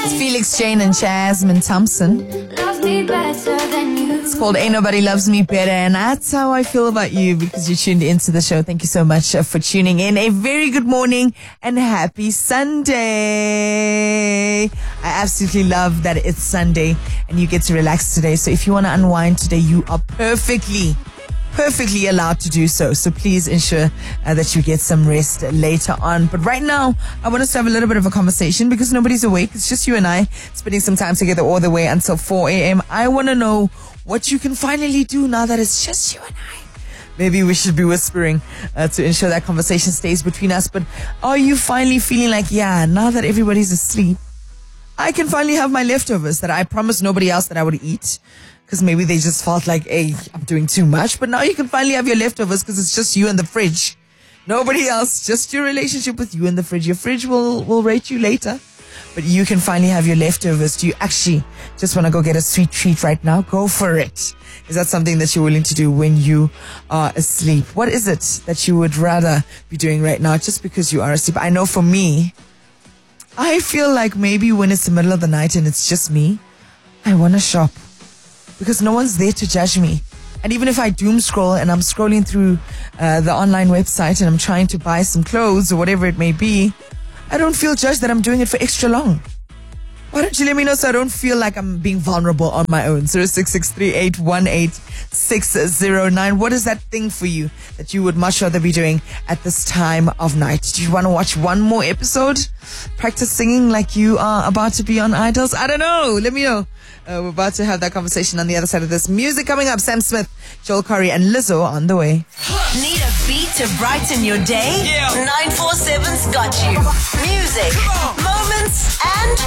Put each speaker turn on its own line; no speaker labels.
It's Felix Jane and Jasmine Thompson. It's called Ain't Nobody Loves Me Better, and that's how I feel about you because you tuned into the show. Thank you so much for tuning in. A very good morning and happy Sunday. I absolutely love that it's Sunday and you get to relax today. So if you want to unwind today, you are perfectly allowed to do so. So please ensure that you get some rest later on. But right now, I want us to have a little bit of a conversation because nobody's awake. It's just you and I spending some time together all the way until 4 a.m. I want to know what you can finally do now that it's just you and I. Maybe we should be whispering to ensure that conversation stays between us. But are you finally feeling like, yeah, now that everybody's asleep, I can finally have my leftovers that I promised nobody else that I would eat? Because maybe they just felt like, hey, I'm doing too much. But now you can finally have your leftovers because it's just you and the fridge. Nobody else, just your relationship with you and the fridge. Your fridge will rate you later, but you can finally have your leftovers. Do you actually just want to go get a sweet treat right now? Go for it. Is that something that you're willing to do when you are asleep? What is it that you would rather be doing right now just because you are asleep? I know for me, I feel like maybe when it's the middle of the night and it's just me, I want to shop. Because no one's there to judge me. And even if I doom scroll and I'm scrolling through the online website and I'm trying to buy some clothes or whatever it may be, I don't feel judged that I'm doing it for extra long. Why don't you let me know so I don't feel like I'm being vulnerable on my own? 0663818609. What is that thing for you that you would much rather be doing at this time of night? Do you want to watch one more episode? Practice singing like you are about to be on Idols? I don't know. Let me know. We're about to have that conversation on the other side of this. Music coming up. Sam Smith, Joel Corey, and Lizzo on the way.
Need a beat to brighten your day?
Yeah.
947's got you. Music, moments, and